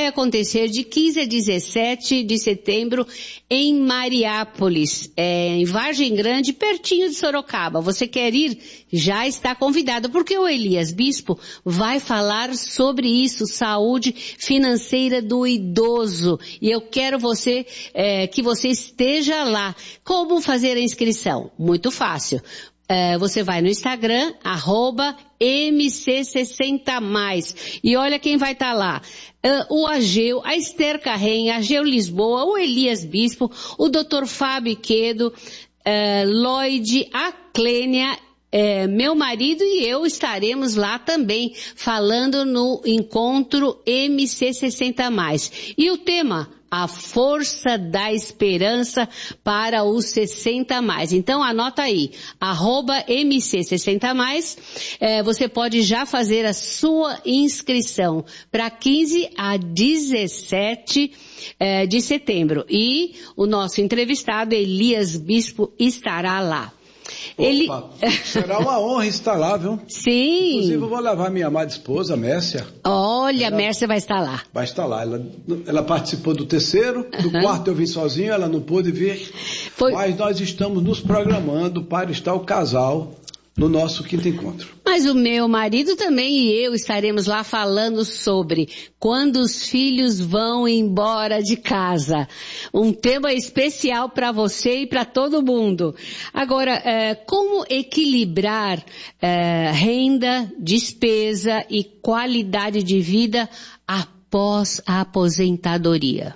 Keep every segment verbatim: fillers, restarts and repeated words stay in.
vai acontecer de quinze a dezessete de setembro em Mariápolis, é, em Vargem Grande, pertinho de Sorocaba. Você quer ir? Já está convidado, porque o Elias Bispo vai falar sobre isso, saúde financeira do idoso. E eu quero você, é, que você esteja lá. Como fazer a inscrição? Muito fácil. É, você vai no Instagram, arroba M C sessenta mais. E olha quem vai estar tá lá. Uh, o Ageu, a Esther Carrenha, Ageu Lisboa, o Elias Bispo, o doutor Fábio Quedo, uh, Lloyd, a Clênia, uh, meu marido e eu estaremos lá também, falando no encontro M C sessenta mais. E o tema? A força da esperança para os sessenta mais. Então anota aí, arroba M C sessenta mais, é, você pode já fazer a sua inscrição para quinze a dezessete é, de setembro. E o nosso entrevistado, Elias Bispo, estará lá. Ele... Será uma honra estar lá, viu? Sim. Inclusive eu vou levar minha amada esposa, Mércia. Olha, ela... a Mércia vai estar lá. Vai estar lá. Ela, ela participou do terceiro, do uhum. quarto eu vim sozinho, ela não pôde vir. Foi... Mas nós estamos nos programando para estar o casal no nosso quinto encontro. Mas o meu marido também e eu estaremos lá falando sobre quando os filhos vão embora de casa. Um tema especial para você e para todo mundo. Agora, é, como equilibrar é, renda, despesa e qualidade de vida após a aposentadoria?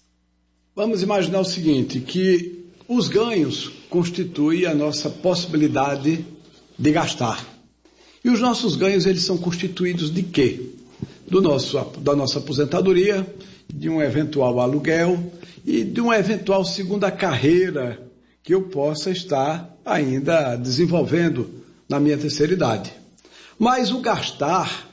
Vamos imaginar o seguinte, que os ganhos constituem a nossa possibilidade de gastar. E os nossos ganhos, eles são constituídos de quê? Do nosso, da nossa aposentadoria, de um eventual aluguel e de uma eventual segunda carreira que eu possa estar ainda desenvolvendo na minha terceira idade. Mas o gastar,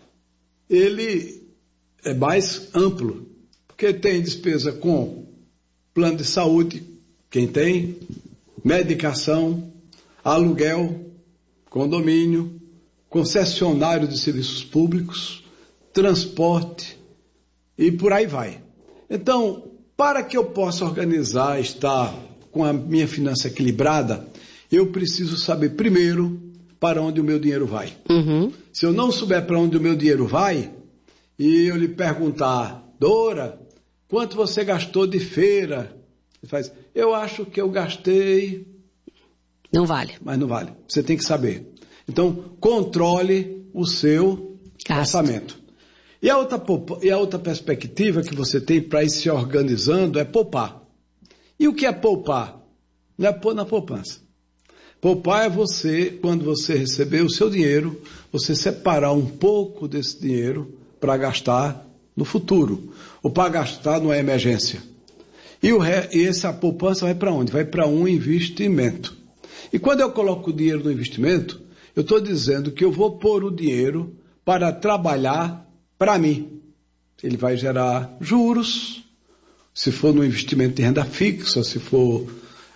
ele é mais amplo, porque tem despesa com plano de saúde, quem tem, medicação, aluguel, condomínio, concessionário de serviços públicos, transporte e por aí vai. Então, para que eu possa organizar, estar com a minha finança equilibrada, eu preciso saber primeiro para onde o meu dinheiro vai. Uhum. Se eu não souber para onde o meu dinheiro vai, e eu lhe perguntar, Dora, quanto você gastou de feira? Ele faz, eu acho que eu gastei... Não vale. Mas não vale. Você tem que saber. Então, controle o seu Gasto. orçamento. E a, outra, e a outra perspectiva que você tem para ir se organizando é poupar. E o que é poupar? Não é pôr na poupança. Poupar é você, quando você receber o seu dinheiro, você separar um pouco desse dinheiro para gastar no futuro. Ou para gastar numa emergência. E, o re, e essa poupança vai para onde? Vai para um investimento. E quando eu coloco o dinheiro no investimento, eu estou dizendo que eu vou pôr o dinheiro para trabalhar para mim. Ele vai gerar juros, se for no investimento de renda fixa, se for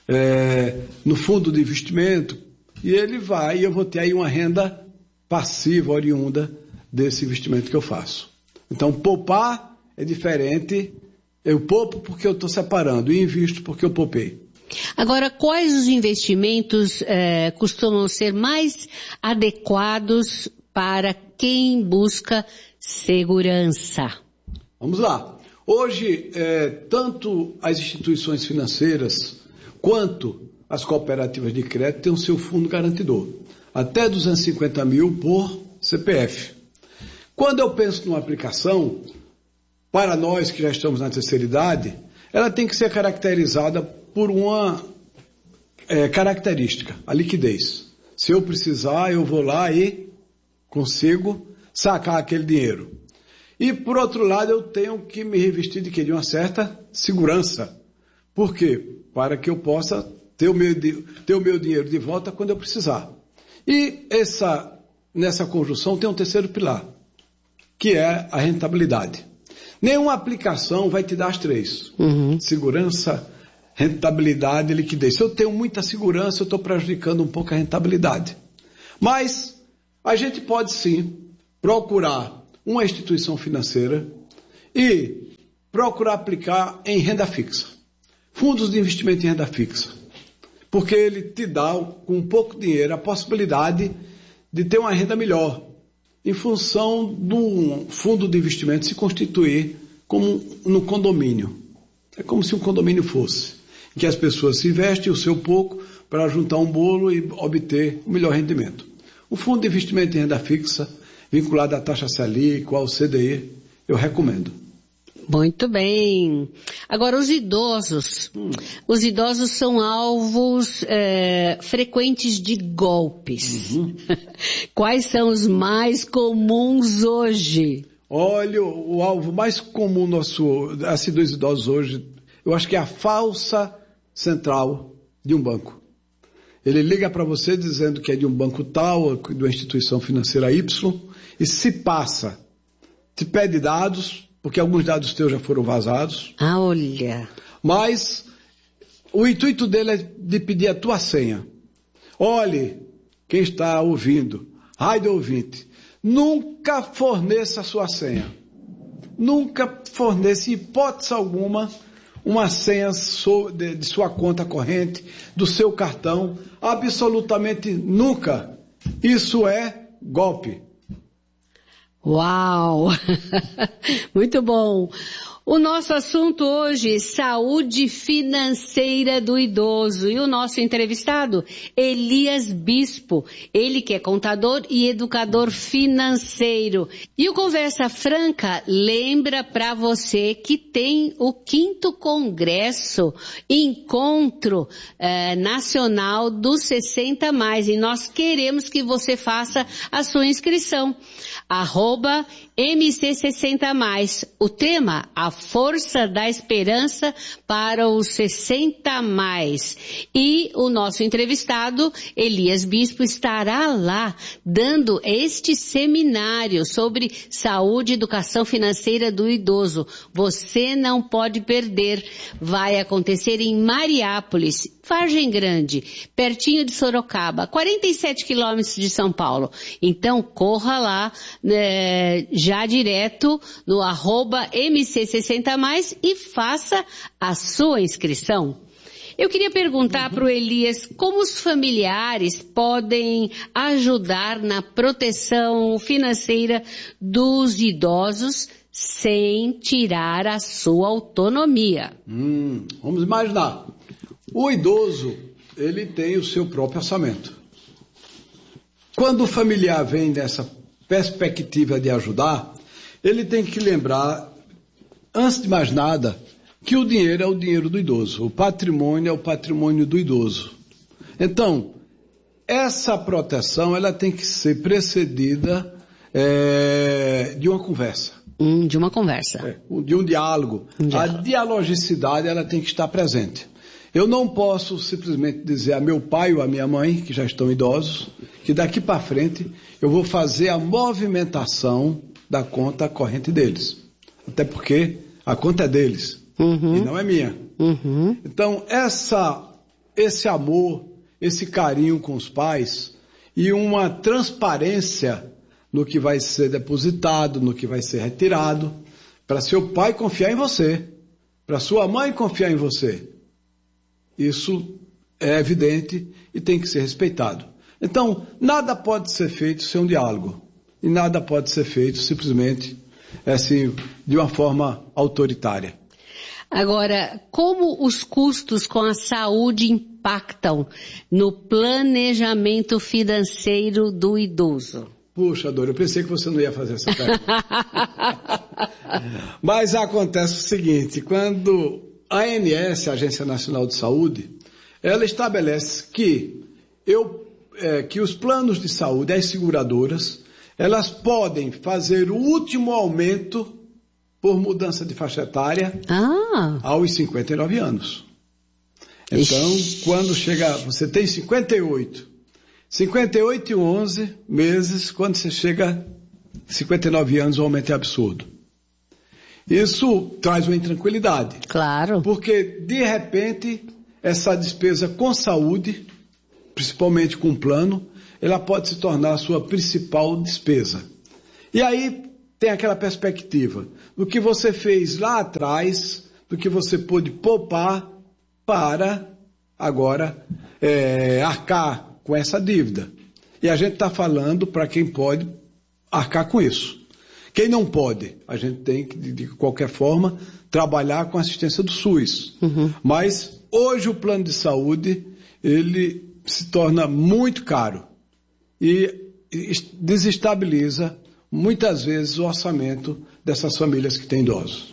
é, no fundo de investimento, e ele vai, e eu vou ter aí uma renda passiva, oriunda desse investimento que eu faço. Então, poupar é diferente, eu poupo porque eu estou separando, e invisto porque eu poupei. Agora, quais os investimentos eh, costumam ser mais adequados para quem busca segurança? Vamos lá. Hoje, eh, tanto as instituições financeiras quanto as cooperativas de crédito têm o seu fundo garantidor. Até duzentos e cinquenta mil por C P F. Quando eu penso numa aplicação, para nós que já estamos na terceira idade, ela tem que ser caracterizada por uma é, característica, a liquidez. Se eu precisar, eu vou lá e consigo sacar aquele dinheiro. E, por outro lado, eu tenho que me revestir de, que? de uma certa segurança. Por quê? Para que eu possa ter o, meu, ter o meu dinheiro de volta quando eu precisar. E essa, nessa conjunção tem um terceiro pilar, que é a rentabilidade. Nenhuma aplicação vai te dar as três. Uhum. Segurança, rentabilidade e liquidez. Se eu tenho muita segurança, eu estou prejudicando um pouco a rentabilidade. Mas a gente pode sim procurar uma instituição financeira e procurar aplicar em renda fixa. Fundos de investimento em renda fixa. Porque ele te dá, com pouco dinheiro, a possibilidade de ter uma renda melhor, em função do fundo de investimento se constituir como no condomínio. É como se um condomínio fosse, em que as pessoas se investem o seu pouco para juntar um bolo e obter o melhor rendimento. O fundo de investimento em renda fixa, vinculado à taxa Selic ou ao C D I, eu recomendo. Muito bem. Agora, os idosos. Hum. Os idosos são alvos é, frequentes de golpes. Uhum. Quais são os mais comuns hoje? Olha, o, o alvo mais comum nosso, assim, dos idosos hoje, eu acho que é a falsa central de um banco. Ele liga para você dizendo que é de um banco tal, de uma instituição financeira Y, e se passa, te pede dados, porque alguns dados teus já foram vazados. Ah, olha. Mas o intuito dele é de pedir a tua senha. Olhe, quem está ouvindo, rádio ouvinte, nunca forneça a sua senha. Nunca forneça, em hipótese alguma, uma senha de sua conta corrente, do seu cartão. Absolutamente nunca. Isso é golpe. Uau! Muito bom. O nosso assunto hoje, saúde financeira do idoso. E o nosso entrevistado, Elias Bispo. Ele que é contador e educador financeiro. E o Conversa Franca lembra para você que tem o quinto Congresso Encontro eh, Nacional dos sessenta mais. E nós queremos que você faça a sua inscrição. Arroba M C sessenta mais. O tema, a força da esperança para os sessenta mais. E o nosso entrevistado, Elias Bispo, estará lá dando este seminário sobre saúde e educação financeira do idoso. Você não pode perder. Vai acontecer em Mariápolis, Vargem Grande, pertinho de Sorocaba, quarenta e sete quilômetros de São Paulo. Então, corra lá, né, já direto no arroba M C sessenta mais e faça a sua inscrição. Eu queria perguntar para o Elias como os familiares podem ajudar na proteção financeira dos idosos sem tirar a sua autonomia. Hum, vamos imaginar. O idoso, ele tem o seu próprio orçamento. Quando o familiar vem dessa perspectiva de ajudar, ele tem que lembrar, antes de mais nada, que o dinheiro é o dinheiro do idoso, o patrimônio é o patrimônio do idoso. Então, essa proteção ela tem que ser precedida é, de uma conversa. Hum, de uma conversa. É, de um diálogo. Um diálogo. A dialogicidade ela tem que estar presente. Eu não posso simplesmente dizer a meu pai ou a minha mãe, que já estão idosos, que daqui para frente eu vou fazer a movimentação da conta corrente deles. Até porque a conta é deles, uhum. E não é minha. Uhum. Então, essa, esse amor, esse carinho com os pais e uma transparência no que vai ser depositado, no que vai ser retirado, para seu pai confiar em você, para sua mãe confiar em você. Isso é evidente e tem que ser respeitado. Então, nada pode ser feito sem um diálogo. E nada pode ser feito simplesmente assim, de uma forma autoritária. Agora, como os custos com a saúde impactam no planejamento financeiro do idoso? Puxa, Dora, eu pensei que você não ia fazer essa pergunta. Mas acontece o seguinte, quando a ANS, a Agência Nacional de Saúde, ela estabelece que, eu, é, que os planos de saúde, as seguradoras, elas podem fazer o último aumento por mudança de faixa etária ah. aos cinquenta e nove anos. Então, Ixi. quando chega, você tem cinquenta e oito, cinquenta e oito e onze meses, quando você chega a cinquenta e nove anos, o aumento é absurdo. Isso traz uma intranquilidade. Claro. Porque, de repente, essa despesa com saúde, principalmente com plano, ela pode se tornar a sua principal despesa. E aí, tem aquela perspectiva do que você fez lá atrás, do que você pôde poupar para agora é, arcar com essa dívida. E a gente está falando para quem pode arcar com isso. Quem não pode, a gente tem que, de qualquer forma, trabalhar com a assistência do SUS. Uhum. Mas hoje o plano de saúde, ele se torna muito caro e desestabiliza muitas vezes o orçamento dessas famílias que têm idosos.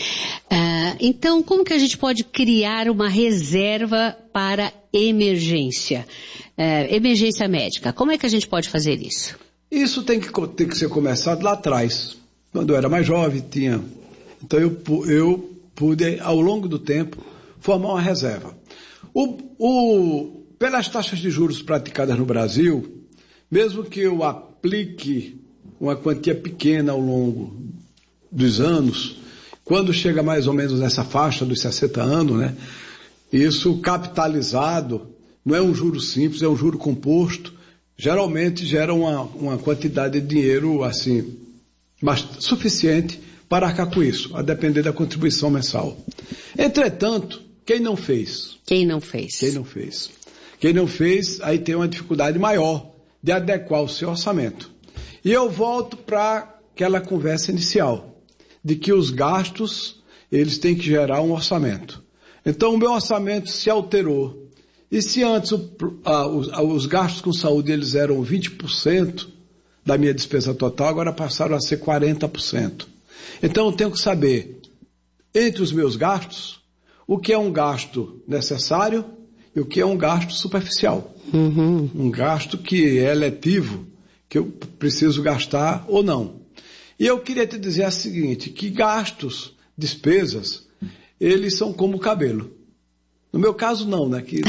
Uh, então, como que a gente pode criar uma reserva para emergência? Uh, emergência médica, como é que a gente pode fazer isso? Isso tem que, tem que ser começado lá atrás. Quando eu era mais jovem, tinha... Então eu, eu pude, ao longo do tempo, formar uma reserva. O, o, pelas taxas de juros praticadas no Brasil, mesmo que eu aplique uma quantia pequena ao longo dos anos, quando chega mais ou menos nessa faixa dos sessenta anos, né, isso capitalizado, não é um juro simples, é um juro composto, geralmente gera uma, uma quantidade de dinheiro assim, mas suficiente para arcar com isso, a depender da contribuição mensal. Entretanto, quem não fez? Quem não fez? Quem não fez? Quem não fez, aí tem uma dificuldade maior de adequar o seu orçamento. E eu volto para aquela conversa inicial, de que os gastos, eles têm que gerar um orçamento. Então, o meu orçamento se alterou. E se antes o, ah, os, ah, os gastos com saúde eles eram vinte por cento da minha despesa total, agora passaram a ser quarenta por cento. Então eu tenho que saber, entre os meus gastos, o que é um gasto necessário e o que é um gasto superficial. Uhum. Um gasto que é eletivo, que eu preciso gastar ou não. E eu queria te dizer o seguinte, que gastos, despesas, eles são como o cabelo. No meu caso, não, né? Que...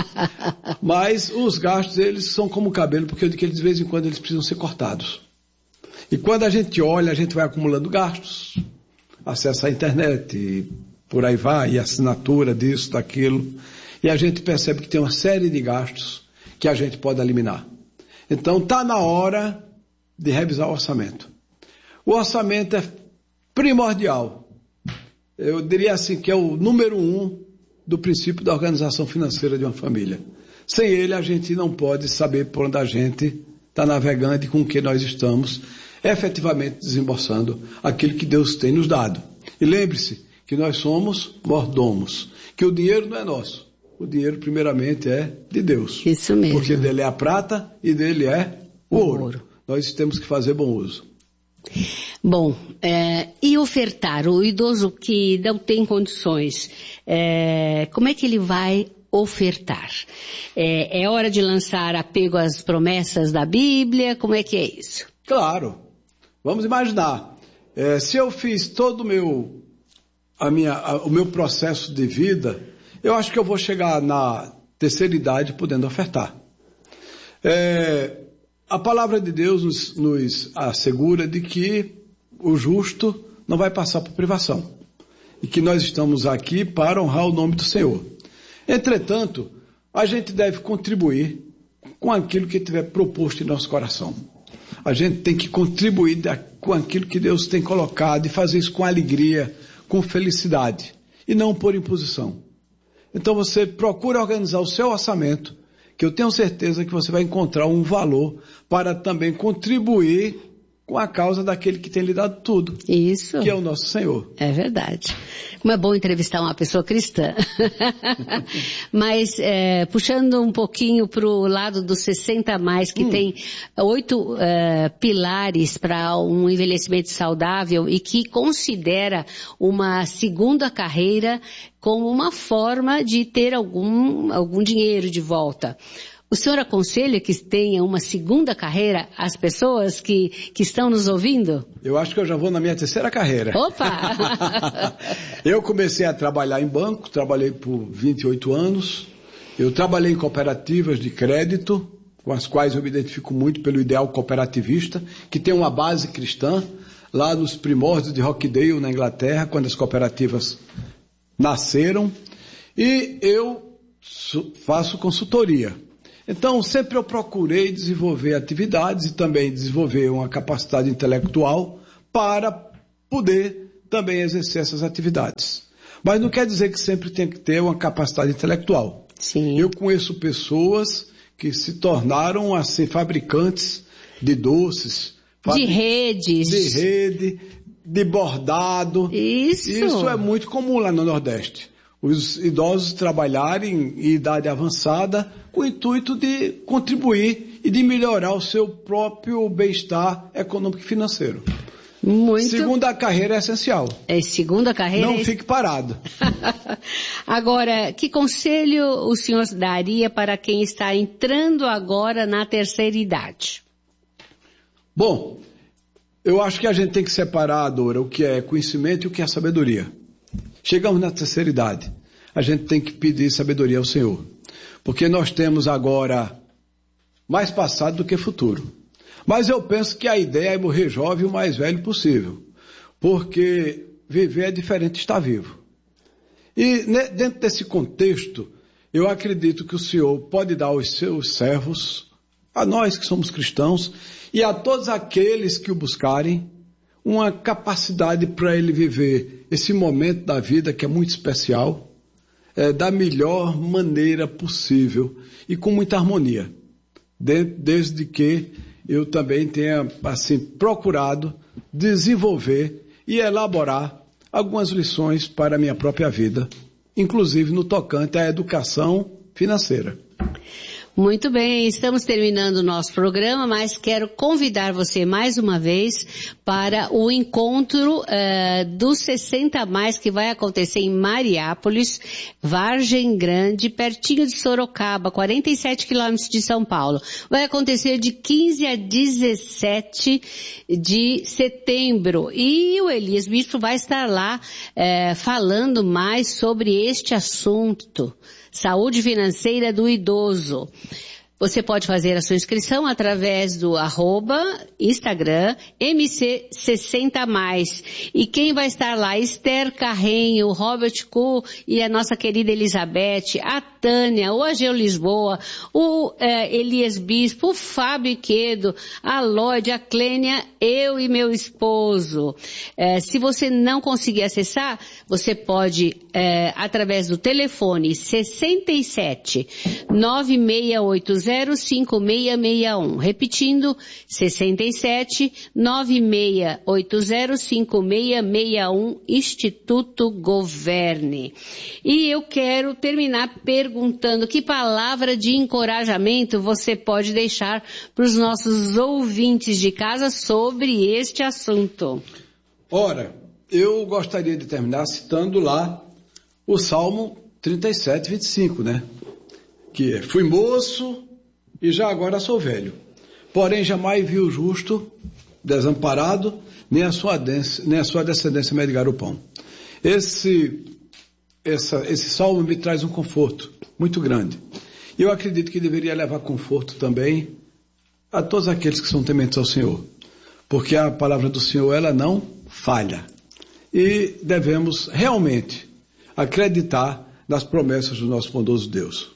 Mas os gastos, eles são como o cabelo, porque de vez em quando eles precisam ser cortados. E quando a gente olha, a gente vai acumulando gastos, acesso à internet, e por aí vai, e assinatura disso, daquilo, e a gente percebe que tem uma série de gastos que a gente pode eliminar. Então, está na hora de revisar o orçamento. O orçamento é primordial. Eu diria assim que é o número um do princípio da organização financeira de uma família. Sem ele, a gente não pode saber por onde a gente está navegando e com o que nós estamos efetivamente desembolsando aquilo que Deus tem nos dado. E lembre-se que nós somos mordomos, que o dinheiro não é nosso. O dinheiro, primeiramente, é de Deus. Isso mesmo. Porque dele é a prata e dele é o, o ouro. ouro. Nós temos que fazer bom uso. Bom, é, e ofertar? O idoso que não tem condições, é, como é que ele vai ofertar? É, é hora de lançar apego às promessas da Bíblia? Como é que é isso? Claro. Vamos imaginar. É, se eu fiz todo o meu, a minha, a, o meu processo de vida, eu acho que eu vou chegar na terceira idade podendo ofertar. É, a palavra de Deus nos, nos assegura de que o justo não vai passar por privação. E que nós estamos aqui para honrar o nome do Senhor. Entretanto, a gente deve contribuir com aquilo que tiver proposto em nosso coração. A gente tem que contribuir com aquilo que Deus tem colocado e fazer isso com alegria, com felicidade e não por imposição. Então você procura organizar o seu orçamento, que eu tenho certeza que você vai encontrar um valor para também contribuir com a causa daquele que tem lhe dado tudo. Isso. Que é o nosso Senhor. É verdade. Como é bom entrevistar uma pessoa cristã. Mas, é, puxando um pouquinho para o lado dos sessenta a mais, que hum. tem oito é, pilares para um envelhecimento saudável e que considera uma segunda carreira como uma forma de ter algum, algum dinheiro de volta. O senhor aconselha que tenha uma segunda carreira às pessoas que, que estão nos ouvindo? Eu acho que eu já vou na minha terceira carreira. Opa! Eu comecei a trabalhar em banco, trabalhei por vinte e oito anos. Eu trabalhei em cooperativas de crédito, com as quais eu me identifico muito pelo ideal cooperativista, que tem uma base cristã, lá nos primórdios de Rochdale, na Inglaterra, quando as cooperativas nasceram. E eu faço consultoria. Então, sempre eu procurei desenvolver atividades e também desenvolver uma capacidade intelectual para poder também exercer essas atividades. Mas não quer dizer que sempre tem que ter uma capacidade intelectual. Sim. Eu conheço pessoas que se tornaram assim fabricantes de doces, de redes, de rede, de bordado. Isso. Isso é muito comum lá no Nordeste. Os idosos trabalharem em idade avançada com o intuito de contribuir e de melhorar o seu próprio bem-estar econômico e financeiro. Muito. Segunda carreira é essencial. É, segunda carreira. Não é... fique parado. Agora, que conselho o senhor daria para quem está entrando agora na terceira idade? Bom, eu acho que a gente tem que separar, Dora, o que é conhecimento e o que é sabedoria. Chegamos na terceira idade, a gente tem que pedir sabedoria ao Senhor. Porque nós temos agora mais passado do que futuro. Mas eu penso que a ideia é morrer jovem o mais velho possível. Porque viver é diferente de estar vivo. E dentro desse contexto, eu acredito que o Senhor pode dar aos seus servos, a nós que somos cristãos, e a todos aqueles que o buscarem, uma capacidade para ele viver esse momento da vida que é muito especial, é, da melhor maneira possível e com muita harmonia. De, desde que eu também tenha, assim, procurado desenvolver e elaborar algumas lições para a minha própria vida, inclusive no tocante à educação financeira. Muito bem, estamos terminando o nosso programa, mas quero convidar você mais uma vez para o encontro uh, dos sessenta a mais que vai acontecer em Mariápolis, Vargem Grande, pertinho de Sorocaba, quarenta e sete quilômetros de São Paulo. Vai acontecer de quinze a dezessete de setembro e o Elias Bispo vai estar lá uh, falando mais sobre este assunto. Saúde financeira do idoso. Você pode fazer a sua inscrição através do arroba Instagram M C sessenta mais. E quem vai estar lá? Esther Carrenho, Robert Kuh e a nossa querida Elizabeth, a Tânia, o Ageu Lisboa, o eh, Elias Bispo, o Fábio Quedo, a Lloyd, a Clênia, eu e meu esposo. Eh, se você não conseguir acessar, você pode, eh, através do telefone sessenta e sete, nove seis oito zero, cinco seis seis um. Repetindo, sessenta e sete, nove seis oito zero, cinco seis seis um, Instituto Governe. E eu quero terminar perguntando que palavra de encorajamento você pode deixar para os nossos ouvintes de casa sobre este assunto. Ora, eu gostaria de terminar citando lá o Salmo trinta e sete, vinte e cinco, né? Que é, fui moço e já agora sou velho. Porém, jamais vi o justo desamparado, nem a sua, nem a sua descendência mendigar o pão. Esse, essa, esse salmo me traz um conforto muito grande. E eu acredito que deveria levar conforto também a todos aqueles que são tementes ao Senhor. Porque a palavra do Senhor, ela não falha. E devemos realmente acreditar nas promessas do nosso bondoso Deus.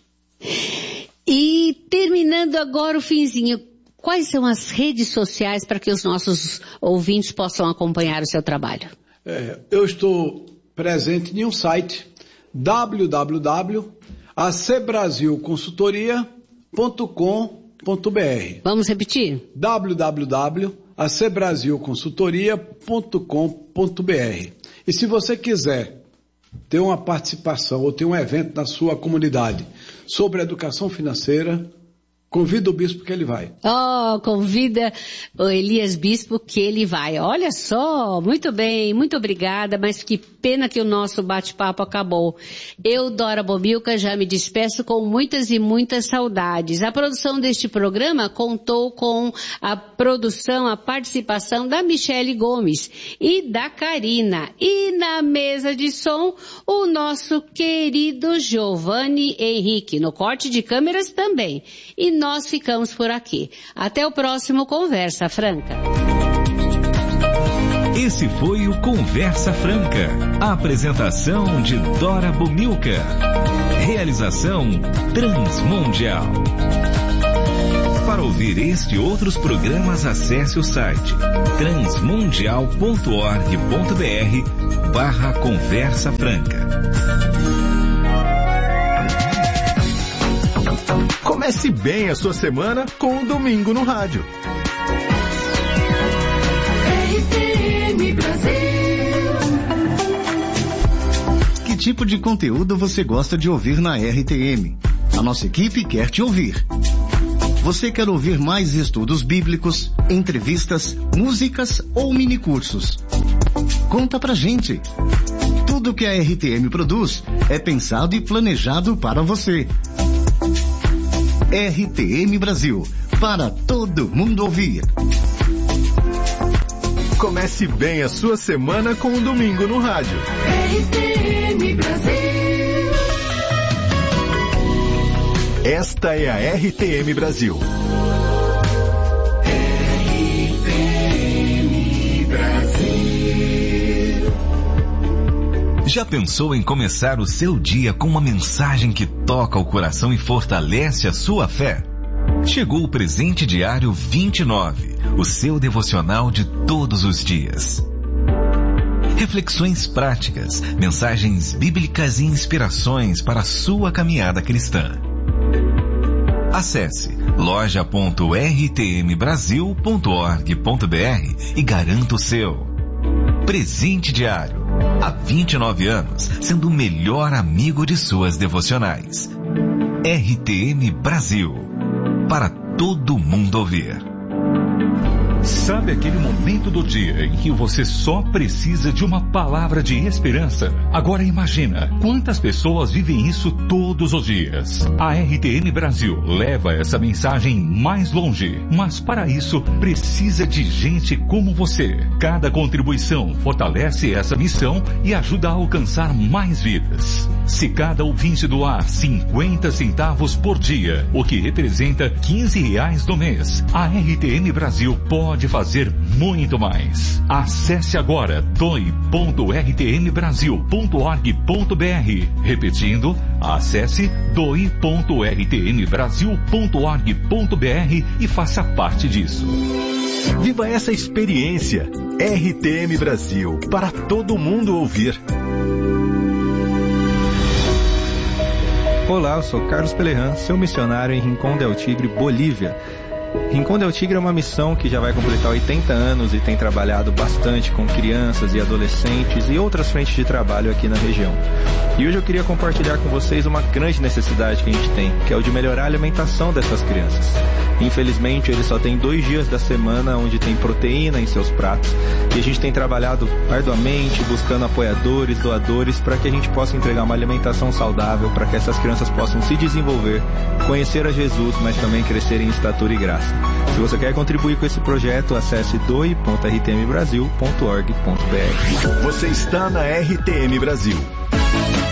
E terminando agora o finzinho, quais são as redes sociais para que os nossos ouvintes possam acompanhar o seu trabalho? É, eu estou presente em um site, w w w ponto a c brasil consultoria ponto com ponto b r. Vamos repetir? w w w ponto a c brasil consultoria ponto com ponto b r. E se você quiser ter uma participação ou ter um evento na sua comunidade sobre educação financeira, convida o bispo que ele vai. Oh, convida o Elias Bispo que ele vai. Olha só, muito bem, muito obrigada, mas que pena que o nosso bate-papo acabou. Eu, Dora Bombilca, já me despeço com muitas e muitas saudades. A produção deste programa contou com a produção, a participação da Michele Gomes e da Karina. E na mesa de som, o nosso querido Giovanni Henrique. No corte de câmeras também. E nós ficamos por aqui. Até o próximo Conversa Franca. Esse foi o Conversa Franca. A apresentação de Dora Bombilca. Realização Transmundial. Para ouvir este e outros programas, acesse o site transmundial ponto org ponto br barra Conversa Franca. Comece bem a sua semana com o Domingo no Rádio. R T M Brasil. Que tipo de conteúdo você gosta de ouvir na R T M? A nossa equipe quer te ouvir. Você quer ouvir mais estudos bíblicos, entrevistas, músicas ou minicursos? Conta pra gente. Tudo que a R T M produz é pensado e planejado para você. R T M Brasil, para todo mundo ouvir. Comece bem a sua semana com o Domingo no Rádio. R T M Brasil. Esta é a R T M Brasil. R T M Brasil. Já pensou em começar o seu dia com uma mensagem que toca o coração e fortalece a sua fé? Chegou o Presente Diário vinte e nove, o seu devocional de todos os dias. Reflexões práticas, mensagens bíblicas e inspirações para a sua caminhada cristã. Acesse loja ponto r t m brasil ponto org ponto br e garanta o seu. Presente Diário. Há vinte e nove anos, sendo o melhor amigo de suas devocionais. R T M Brasil. Para todo mundo ouvir. Sabe aquele momento do dia em que você só precisa de uma palavra de esperança? Agora imagina quantas pessoas vivem isso todos os dias. A R T M Brasil leva essa mensagem mais longe, mas para isso precisa de gente como você. Cada contribuição fortalece essa missão e ajuda a alcançar mais vidas. Se cada ouvinte doar cinquenta centavos por dia, o que representa quinze reais no mês, a R T M Brasil pode pode fazer muito mais. Acesse agora doe ponto r t m brasil ponto org ponto br. Repetindo, acesse doe ponto r t m brasil ponto org ponto br e faça parte disso. Viva essa experiência. R T M Brasil, para todo mundo ouvir. Olá, eu sou Carlos Pelerran, seu missionário em Rincón del Tigre, Bolívia. Rincón del Tigre é uma missão que já vai completar oitenta anos e tem trabalhado bastante com crianças e adolescentes e outras frentes de trabalho aqui na região. E hoje eu queria compartilhar com vocês uma grande necessidade que a gente tem, que é o de melhorar a alimentação dessas crianças. Infelizmente, eles só têm dois dias da semana onde tem proteína em seus pratos e a gente tem trabalhado arduamente, buscando apoiadores, doadores, para que a gente possa entregar uma alimentação saudável, para que essas crianças possam se desenvolver, conhecer a Jesus, mas também crescer em estatura e graça. Se você quer contribuir com esse projeto, acesse doe ponto r t m brasil ponto org ponto br. Você está na R T M Brasil.